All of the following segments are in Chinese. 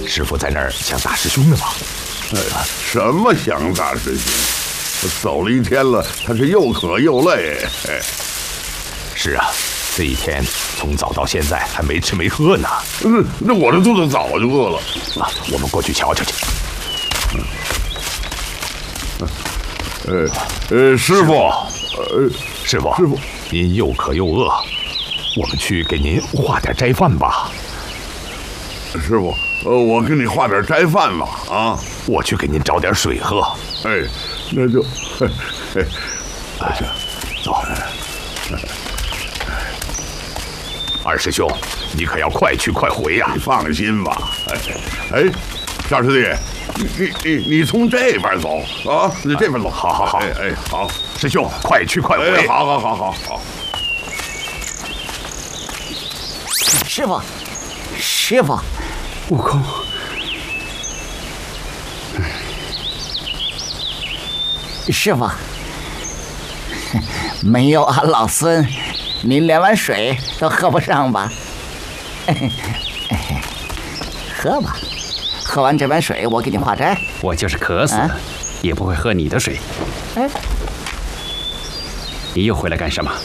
师傅在那儿想打师兄呢吗？ 什么想打师兄？我走了一天了，他是又渴又累。 是啊，这一天从早到现在还没吃没喝呢。 那我的肚子早就饿了。 我们过去瞧瞧去。 师傅， 师傅，您又渴又饿，我们去给您化点斋饭吧。 师傅，我给你化点斋饭吧。啊， 我去给您找点水喝。 那就， 走。二师兄，你可要快去快回呀！ 你放心吧。小师弟，你从这边走啊，你这边走。 好。 好， 师兄，快去快回。 好。 师傅， 悟空， 师傅，没有俺老孙，您连碗水都喝不上吧？喝吧，喝完这碗水，我给你化斋。 我就是渴死了，也不会喝你的水。你又回来干什么？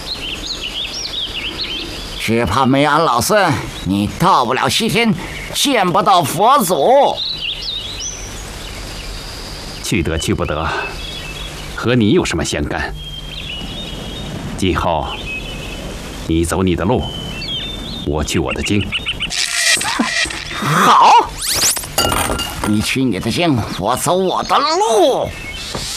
只怕没俺老孙，你到不了西天，见不到佛祖。 去得去不得，和你有什么相干？今后你走你的路，我去我的经。 好，你去你的经，我走我的路。